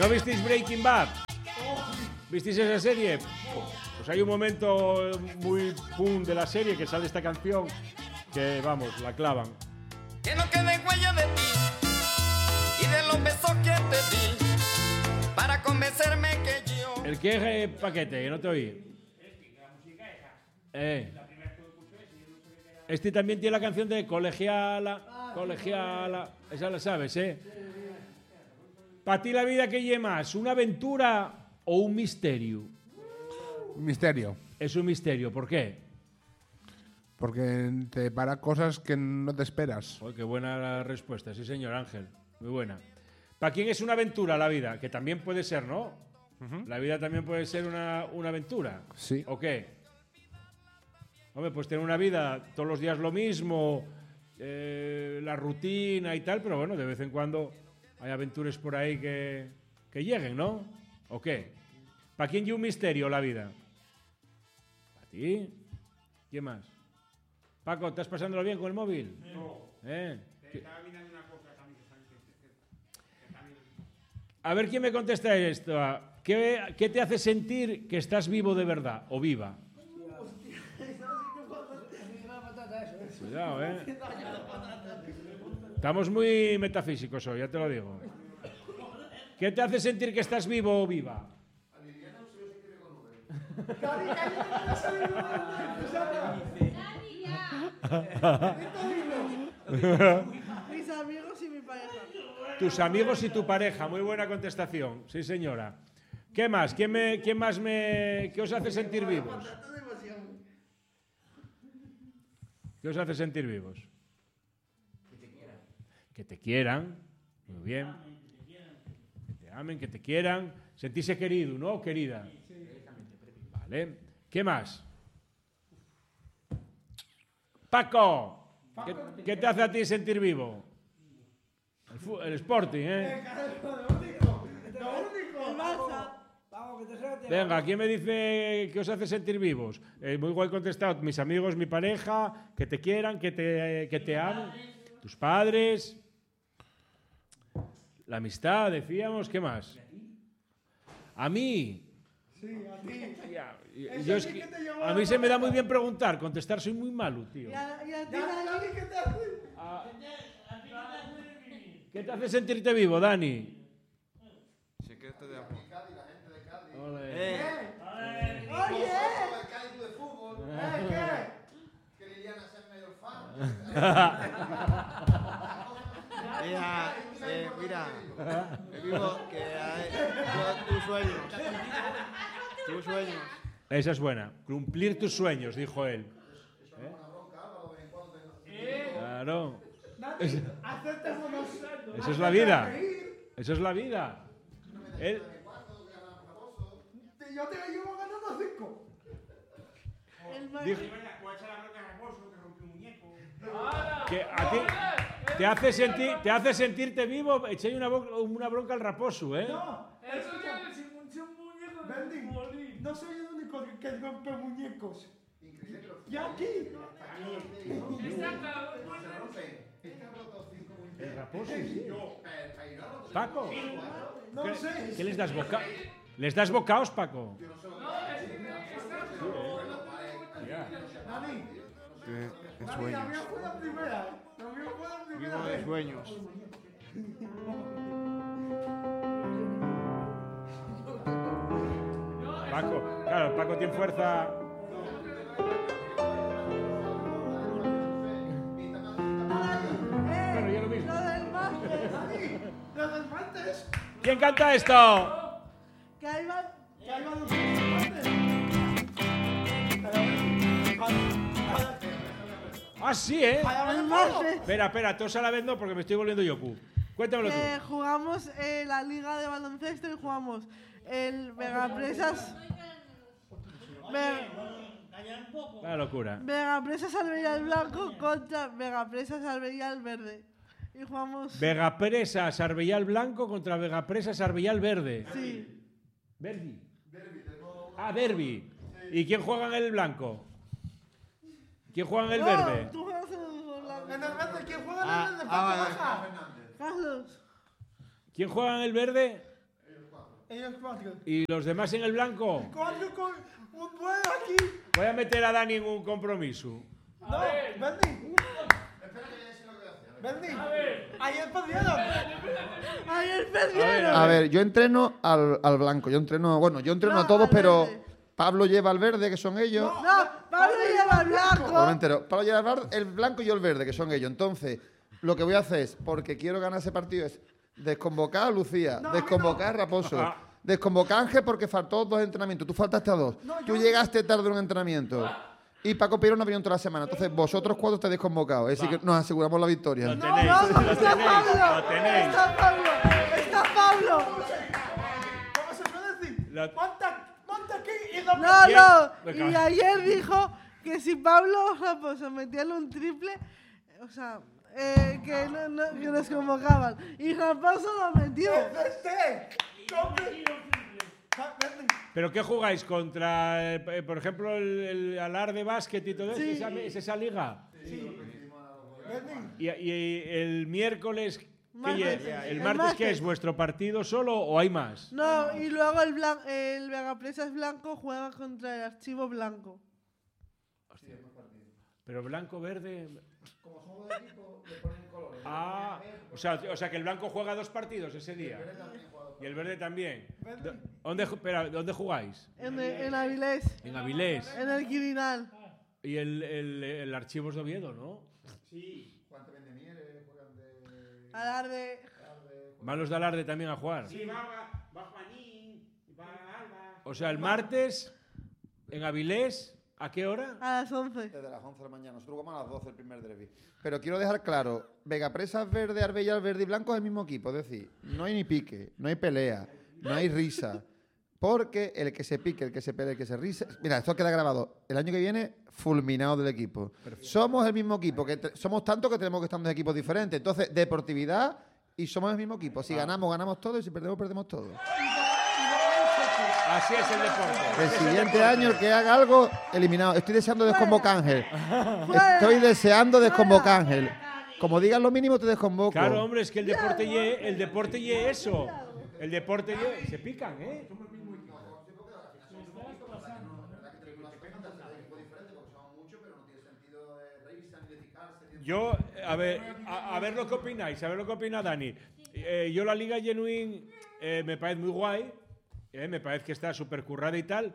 ¿No visteis Breaking Bad? ¿Visteis esa serie? Pues hay un momento muy boom de la serie que sale esta canción que, vamos, la clavan. Que no quede huella de ti y de los besos que te di para convencerme que yo... ¿El qué paquete? Que no te oí. Este también tiene la canción de Colegiala, Colegiala. Esa la sabes, ¿eh? ¿Para ti la vida qué lleva más? ¿Una aventura o un misterio? Un misterio. Es un misterio. ¿Por qué? Porque te depara cosas que no te esperas. Oh, qué buena la respuesta. Sí, señor Ángel. Muy buena. ¿Para quién es una aventura la vida? Que también puede ser, ¿no? La vida también puede ser una aventura. Sí. ¿O qué? Hombre, pues tener una vida todos los días lo mismo, la rutina y tal, pero bueno, de vez en cuando hay aventuras por ahí que lleguen, ¿no? ¿O qué? ¿Para quién y un misterio la vida? ¿Para ti? ¿Quién más? Paco, ¿estás pasándolo bien con el móvil? No. Estaba mirando una cosa también. A ver quién me contesta esto. ¿Qué te hace sentir que estás vivo de verdad o viva? Cuidado, ¿eh? Estamos muy metafísicos hoy, ya te lo digo. ¿Qué te hace sentir que estás vivo o viva? Mis amigos y mi pareja. Tus amigos y tu pareja. Muy buena contestación. Sí, señora. ¿Qué más? ¿Qué os hace sentir vivos? ¿Qué os hace sentir vivos? Que te quieran. Muy bien. Que te amen, que te quieran. Sentirse querido, ¿no? Querida. Vale. ¿Qué más? Paco. ¿Qué te hace a ti sentir vivo? El Sporting, ¿eh? Venga, ¿quién me dice que os hace sentir vivos? Muy guay contestado. Mis amigos, mi pareja, que te quieran, que te amen. Tus padres. La amistad, decíamos. ¿Qué más? ¿A mí? Sí, a ti. A mí se me da muy bien preguntar. Contestar soy muy malo, tío. ¿Y a ti, Dani, qué te hace? ¿Qué te hace sentirte vivo, Dani? Secreto de amor. ¡Oye! Que Liliana sea el mayor fan. Mira, vivo que hay tus sueños. Tus sueños. Esa es buena. Cumplir tus sueños, dijo él. Claro. Eso es la vida. Eso es la vida. Él... Yo te llevo ganando 5. Dijo ¿Cuál es la bronca de Raposo que rompió un muñeco? que a ti te hace sentirte vivo. Echéis una bronca al Raposo, ¿eh? No, Bendy, no soy el único que rompe muñecos. Y aquí. El Raposo, sí. Paco. No sé. ¿Qué les das boca? ¿Les das bocaos, Paco? Dani, De la sueños. mía fue la primera. Vivo de sueños. Paco, claro, Paco tiene fuerza. Bueno, yo lo mismo. Los del martes. ¿Quién canta esto? Que ahí van los Ah, sí, ¿eh? el martes. Espera, todos a la vez no, porque me estoy volviendo yoku. Cuéntamelo tú. Jugamos la liga de baloncesto y jugamos el Vegapresas. La locura. Vegapresas Arbellal Blanco contra Vegapresas Arbellal Verde. Y jugamos. Vegapresas Arbellal Blanco contra Vegapresas Arbellal Verde. Sí. Verdi. Ah, derbi. ¿Y quién juega en el blanco? ¿Quién juega en el verde? Tú juegas en el blanco. En el verde, ¿quién juega en el verde? Carlos. ¿Quién juega en el verde? Ellos 4. ¿Y los demás en el blanco? 4 con un buen aquí. Voy a meter a Dani en un compromiso. No, Bernie. Bernie. Ayer perdieron. Ayer perdieron. A ver, yo entreno al blanco. Yo entreno No, a todos, al pero verde. Pablo lleva al verde, que son ellos. No, Pablo lleva el blanco. No me entero. Pablo lleva el blanco y yo el verde, que son ellos. Entonces, lo que voy a hacer es, porque quiero ganar ese partido, es desconvocar a Lucía, desconvocar a Raposo, desconvocar a Ángel porque faltó 2 entrenamientos. Tú faltaste a 2. Tú llegaste tarde a un entrenamiento. Y Paco Piro no vino toda la semana. Entonces, vosotros 4 estáis desconvocados. Es decir, que nos aseguramos la victoria. Lo tenéis, No, lo está tenéis, Pablo. lo tenéis. Está Pablo. Está Pablo. ¿Cómo se puede decir? La- Monta aquí y no. No. Venga. Y ayer dijo que si Pablo Raposo metía en un triple, o sea, que nos convocaban. Y Raposo lo metió. ¿Pero qué jugáis? ¿Contra, por ejemplo, el Alar de básquet y todo eso? Sí. ¿Es esa liga? ¿Y el miércoles? ¿qué Martes. lle- ¿El El martes qué martes. es? ¿Vuestro partido solo o hay más? No, y luego el Vegapresas Blanco juega contra el Archivo Blanco. Pero blanco-verde... Ah, o sea que el blanco juega 2 partidos ese día. Y el verde también. ¿Dónde jugáis? En Avilés, En Avilés. en el Quirinal. Y el Archivos de Oviedo, ¿no? Alarde. ¿Van los de Alarde también a jugar? Sí, va Juanín, va Alba. O sea, el martes en Avilés, ¿a qué hora? A las 11. Desde las 11 de la mañana. Nosotros jugamos a las 12 el primer derbi. Pero quiero dejar claro, Vegapresas verde, Arbella verde y blanco es el mismo equipo. Es decir, no hay ni pique, no hay pelea, no hay risa. Porque el que se pique, el que se pelee, el que se risa... Mira, esto queda grabado. El año que viene, fulminado del equipo. Somos el mismo equipo. Somos tanto que tenemos que estar en dos equipos diferentes. Entonces, deportividad y somos el mismo equipo. Si ganamos, ganamos todo. Y si perdemos, perdemos todo. Así es el deporte. El siguiente año, el que haga algo, eliminado. Estoy deseando desconvocar a Ángel. Estoy deseando desconvocar a Ángel. Como digas lo mínimo, te desconvoco. Claro, hombre, es que el deporte y eso. El deporte y se pican, ¿eh? Yo, a ver lo que opináis, a ver lo que opina Dani. Yo la Liga Genuine me parece muy guay, me parece que está súper currada y tal.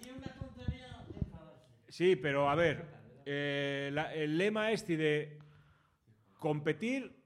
Sí, pero a ver, el lema este de compartir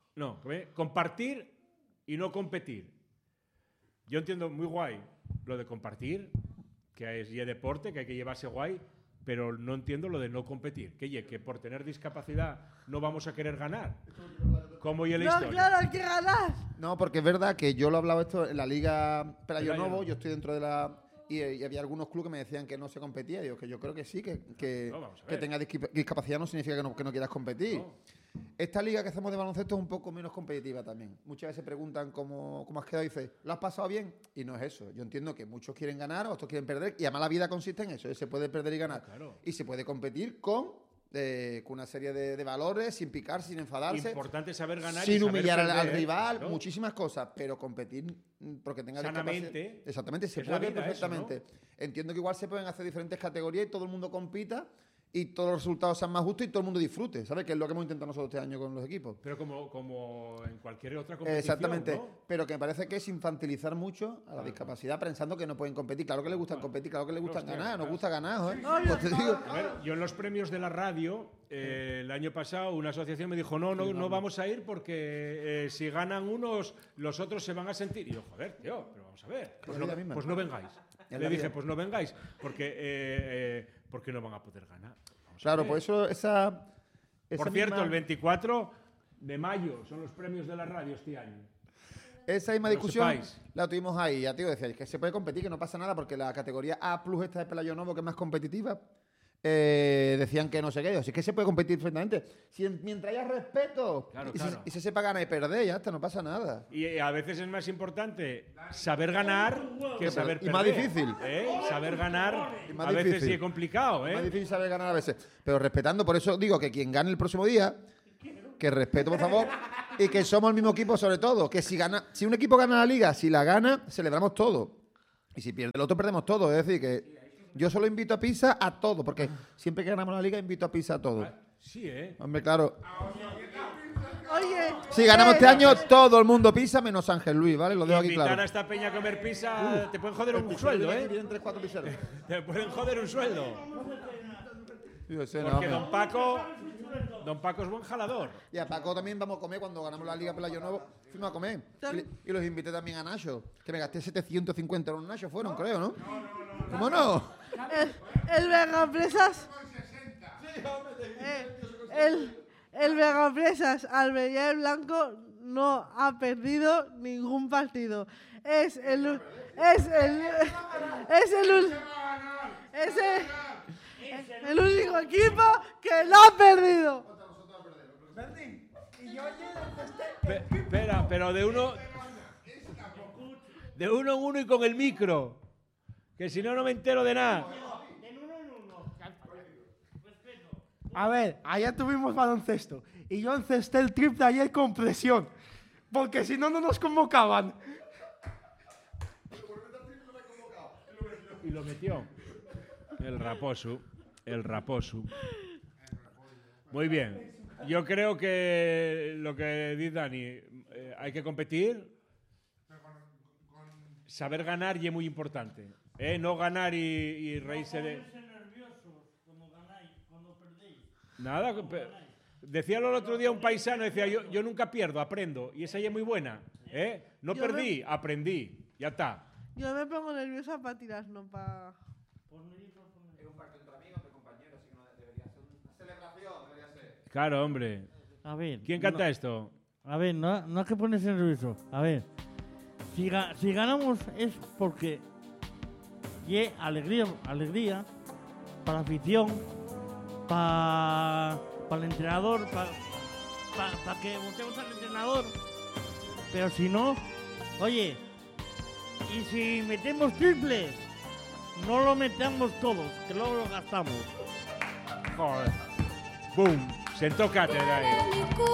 y no competir. Yo entiendo muy guay lo de compartir, que es deporte, que hay que llevarse guay, pero no entiendo lo de no competir. Que por tener discapacidad no vamos a querer ganar. ¿Cómo y la No, historia? claro, hay que ganar. No, porque es verdad que yo lo hablaba esto en la Liga Pelayo Pelayo Novo, Novo. yo estoy dentro de la... Y había algunos clubes que me decían que no se competía. Y yo creo que sí, que No, vamos a ver. que tenga discapacidad no significa que no quieras competir. No. Esta liga que hacemos de baloncesto es un poco menos competitiva también. Muchas veces preguntan cómo has quedado y dices, ¿lo has pasado bien? Y no es eso. Yo entiendo que muchos quieren ganar, otros quieren perder. Y además la vida consiste en eso. Se puede perder y ganar. Claro. Y se puede competir con una serie de valores, sin picar, sin enfadarse. Importante saber ganar y Sin saber humillar al perder, rival, ¿no? muchísimas cosas, pero competir porque tenga Sanamente. discapacidad. Exactamente, se Es la puede vida eso, perfectamente. Entiendo que igual se pueden hacer diferentes categorías y todo el mundo compita y todos los resultados sean más justos y todo el mundo disfrute, ¿sabes? Que es lo que hemos intentado nosotros este año con los equipos. Pero como en cualquier otra competición, Exactamente, ¿no? pero que me parece que es infantilizar mucho a la discapacidad pensando que no pueden competir. Claro que les gusta competir, claro que les gusta Hostia, ganar, nos claro. gusta ganar, ¿eh? Pues te digo, A ver, yo en los premios de la radio, el año pasado, una asociación me dijo, no vamos a ir porque si ganan unos, los otros se van a sentir. Y yo, joder, tío, pero vamos a ver. Es la vida misma. Pues no vengáis. Es Le la dije, vida. pues no vengáis, porque no van a poder ganar. Vamos a claro, ver. por eso esa Por cierto, misma- el 24 de mayo son los premios de la radio este año. Esa misma Lo discusión sepáis. la tuvimos ahí. Ya te digo, decía, que se puede competir, que no pasa nada, porque la categoría A+ esta de Pelayo Novo, que es más competitiva, decían que no sé qué. Así que se puede competir perfectamente. Mientras haya respeto Claro, y, claro. y se sepa ganar y perder, ya está, no pasa nada. Y a veces es más importante saber ganar que saber Y perder. más difícil. Saber ganar Y más a veces difícil. sí es complicado, Es más difícil saber ganar a veces. Pero respetando, por eso digo que quien gane el próximo día, que respeto, por favor, Y que somos el mismo equipo sobre todo. Que si un equipo gana la liga, si la gana, celebramos todo. Y si pierde el otro, perdemos todo. Es decir, que yo solo invito a pizza a todo. Porque siempre que ganamos la liga, invito a pizza a todo. Sí, ¿eh? Hombre, claro. Oye. Si ganamos este año, todo el mundo pizza menos Ángel Luis, ¿vale? Lo dejo aquí Invitar claro. a esta peña a comer pizza, te pueden joder un sueldo, ¿eh? Vienen 3, 4 pizzeros. Te pueden joder un sueldo. Yo sé, no, Porque hombre. Don Paco es buen jalador. Y a Paco también vamos a comer cuando ganamos la Liga Pelayo Nuevo. Fuimos a comer. Y los invité también a Nacho. Que me gasté 750 euros en Nacho, fueron, creo, ¿no? ¿Cómo no? El Vegapresas. El Vegapresas Albert Blanco no ha perdido ningún partido. Es el único equipo que no ha perdido. Berni, y yo ayer Espera, pero de uno en uno y con el micro. Que si no, no me entero de nada. A ver, ayer tuvimos baloncesto y yo encesté el triple ayer con presión, porque si no, no nos convocaban. Y lo metió. El raposo. Muy bien. Yo creo que lo que dice Dani, hay que competir. Saber ganar y es muy importante. No ganar y reírse de... Nada, decíalo el otro día un paisano, decía, yo nunca pierdo, aprendo. Y esa ya es muy buena. No perdí, aprendí. Ya está. Yo me pongo nerviosa para tirar, no para... Es un partido entre amigos, entre compañeros, así que no debería ser una celebración, debería ser. Claro, hombre. A ver. ¿Quién canta esto? A ver, no hay que ponerse nervioso. A ver. Si ganamos es porque y alegría para la afición, para el entrenador, para que votemos al entrenador. Pero si no, oye, y si metemos triple, no lo metamos todos, que luego lo gastamos. Joder. ¡Boom! Sentó cátedra ahí.